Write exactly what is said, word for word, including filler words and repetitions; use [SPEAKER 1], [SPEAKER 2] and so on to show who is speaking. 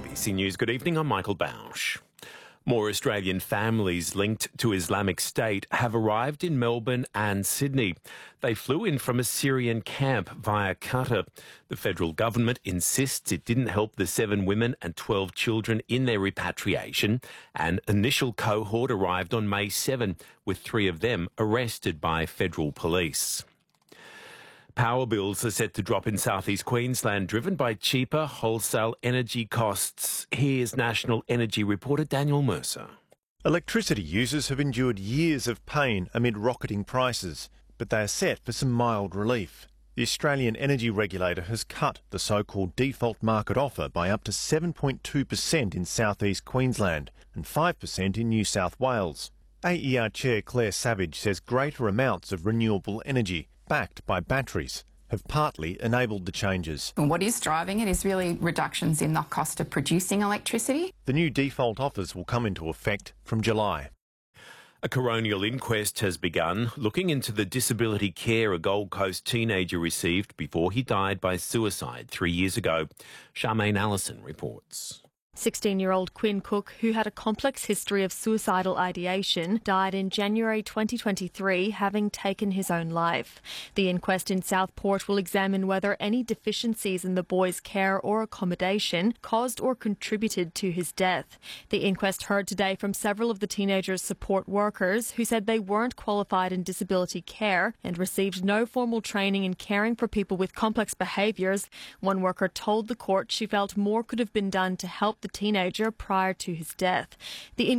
[SPEAKER 1] A B C News, good evening, I'm Michael Bausch. More Australian families linked to Islamic State have arrived in Melbourne and Sydney. They flew in from a Syrian camp via Qatar. The federal government insists it didn't help the seven women and twelve children in their repatriation. An initial cohort arrived on May seventh, with three of them arrested by federal police. Power bills are set to drop in southeast Queensland, driven by cheaper wholesale energy costs. Here's National Energy reporter Daniel Mercer.
[SPEAKER 2] Electricity users have endured years of pain amid rocketing prices, but they are set for some mild relief. The Australian Energy Regulator has cut the so-called default market offer by up to seven point two percent in southeast Queensland and five percent in New South Wales. A E R Chair Claire Savage says greater amounts of renewable energy, backed by batteries, have partly enabled the changes.
[SPEAKER 3] What is driving it is really reductions in the cost of producing electricity.
[SPEAKER 2] The new default offers will come into effect from July.
[SPEAKER 1] A coronial inquest has begun looking into the disability care a Gold Coast teenager received before he died by suicide three years ago. Charmaine Allison reports.
[SPEAKER 4] sixteen-year-old Quinn Cook, who had a complex history of suicidal ideation, died in January twenty twenty-three, having taken his own life. The inquest in Southport will examine whether any deficiencies in the boy's care or accommodation caused or contributed to his death. The inquest heard today from several of the teenager's support workers who said they weren't qualified in disability care and received no formal training in caring for people with complex behaviours. One worker told the court she felt more could have been done to help the teenager prior to his death. The